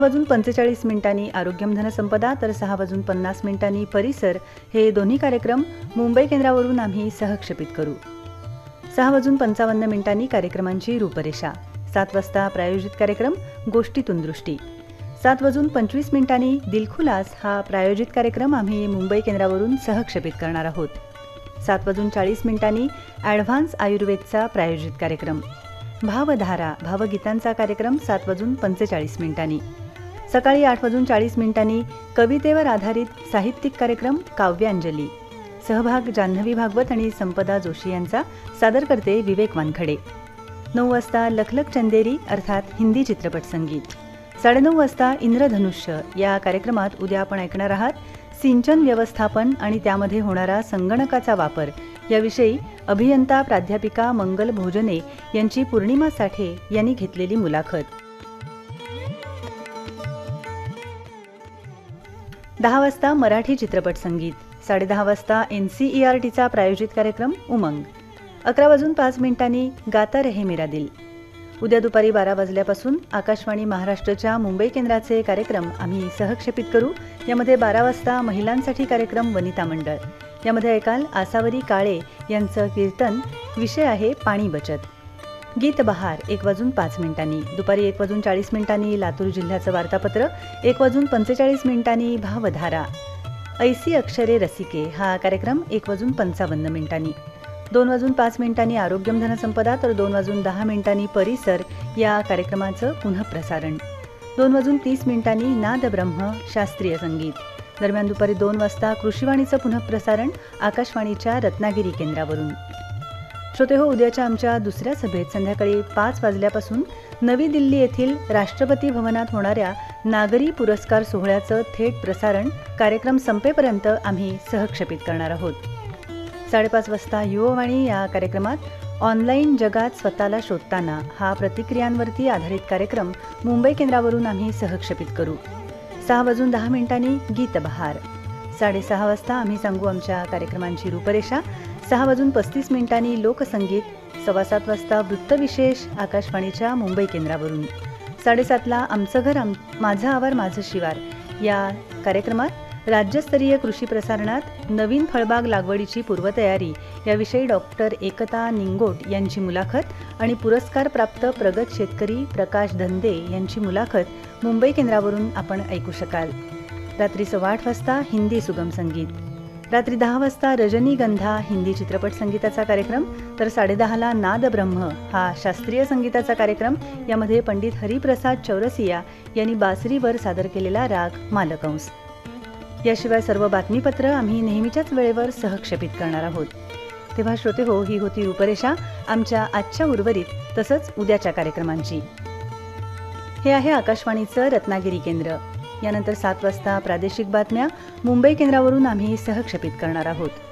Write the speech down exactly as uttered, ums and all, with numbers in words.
वाजून पंचेचाळीस मिनिटांनी आरोग्यम धनसंपदा तर सहा वाजून पन्नास मिनिटांनी परिसर हे दोन्ही कार्यक्रम मुंबई केंद्रावरून आम्ही सहक्षेपित करू. सहा वाजून पंचावन्न मिनिटांनी कार्यक्रमांची रूपरेषा. सात वाजता प्रायोजित कार्यक्रम गोष्टीतून दृष्टी. सात वाजून पंचवीस मिनिटांनी दिलखुलास हा प्रायोजित कार्यक्रम आम्ही मुंबई केंद्रावरून सहक्षेपित करणार आहोत. सात वाजून चाळीस मिनिटांनी ॲडव्हान्स आयुर्वेदचा प्रायोजित कार्यक्रम. भावधारा भावगीतांचा कार्यक्रम सात वाजून पंचेचाळीस मिनिटांनी. सकाळी आठ वाजून चाळीस मिनिटांनी कवितेवर आधारित साहित्यिक कार्यक्रम काव्यांजली. सहभाग जान्हवी भागवत आणि संपदा जोशी यांचा. सादर करते विवेक वानखडे. नऊ वाजता लखलख चंदेरी अर्थात हिंदी चित्रपट संगीत. साडेनऊ वाजता इंद्रधनुष्य या कार्यक्रमात उद्या आपण ऐकणार आहात सिंचन व्यवस्थापन आणि त्यामध्ये होणारा संगणकाचा वापर याविषयी अभियंता प्राध्यापिका मंगल भोजने यांची पौर्णिमा साठे यांनी घेतलेली मुलाखत. दहा वाजता मराठी चित्रपट संगीत. साडेदहा वाजता एन सी ई आर टीचा प्रायोजित कार्यक्रम उमंग. अकरा वाजून पाच मिनिटांनी गाता रहे मेरा दिल. उद्या दुपारी बारा वाजल्यापासून आकाशवाणी महाराष्ट्राच्या मुंबई केंद्राचे कार्यक्रम आम्ही सहक्षेपित करू. यामध्ये बारा वाजता महिलांसाठी कार्यक्रम वनिता मंडळ. यामध्ये ऐकाल आसावरी काळे यांचं कीर्तन. विषय आहे पाणी बचत. गीत बहार एक वाजून पाच मिनिटांनी. दुपारी एक वाजून चाळीस मिनिटांनी लातूर जिल्ह्याचं वार्तापत्र. एक वाजून पंचेचाळीस मिनिटांनी भावधारा. ऐसी अक्षरे रसिके हा कार्यक्रम एक वाजून पंचावन्न मिनिटांनी. दोन वाजून पाच मिनिटांनी आरोग्यम धनसंपदा तर दोन वाजून दहा मिनिटांनी परिसर या कार्यक्रमाचं पुनःप्रसारण. दोन वाजून तीस मिनिटांनी नाद ब्रह्म शास्त्रीय संगीत. दरम्यान दुपारी दोन वाजता कृषीवाणीचं पुनःप्रसारण आकाशवाणीच्या रत्नागिरी केंद्रावरून. श्रोते हो, उद्याच्या आमच्या दुसऱ्या सभेत संध्याकाळी पाच वाजल्यापासून नवी दिल्ली येथील राष्ट्रपती भवनात होणाऱ्या नागरी पुरस्कार सोहळ्याचं थेट प्रसारण कार्यक्रम संपेपर्यंत आम्ही सहक्षेपित करणार आहोत. साडेपाच वाजता युववाणी या कार्यक्रमात ऑनलाईन जगात स्वतःला शोधताना हा प्रतिक्रियांवरती आधारित कार्यक्रम मुंबई केंद्रावरून आम्ही सहक्षेपित करू. सहा वाजून दहा मिनिटांनी गीत बहार. साडेसहा वाजता आम्ही सांगू आमच्या कार्यक्रमांची रूपरेषा. सहा वाजून पस्तीस मिनिटांनी लोकसंगीत. सव्वा सात वाजता वृत्तविशेष आकाशवाणीच्या मुंबई केंद्रावरून. साडेसातला आमचं घर आम माझं आवार माझं शिवार या कार्यक्रमात राज्यस्तरीय कृषी प्रसारणात नवीन फळबाग लागवडीची पूर्वतयारी याविषयी डॉक्टर एकता निंगोट यांची मुलाखत आणि पुरस्कारप्राप्त प्रगत शेतकरी प्रकाश धंदे यांची मुलाखत मुंबई केंद्रावरून आपण ऐकू शकाल. रात्री सव्वा आठ वाजता हिंदी सुगम संगीत. रात्री दहा वाजता रजनीगंधा हिंदी चित्रपट संगीताचा कार्यक्रम तर साडेदहाला नाद ब्रह्म हा शास्त्रीय संगीताचा कार्यक्रम. यामध्ये पंडित हरिप्रसाद चौरसिया यांनी बासरीवर सादर केलेला राग मालकंस. याशिवाय सर्व बातमीपत्र आम्ही नेहमीच्याच वेळेवर सहक्षेपित करणार आहोत. तेव्हा श्रोते हो, ही होती रूपरेषा आमच्या आजच्या उर्वरित तसंच उद्याच्या कार्यक्रमांची. हे आहे आकाशवाणीचं रत्नागिरी केंद्र. यानंतर सात वाजता प्रादेशिक बातम्या मुंबई केंद्रावरून आम्ही सहक्षेपित करणार आहोत.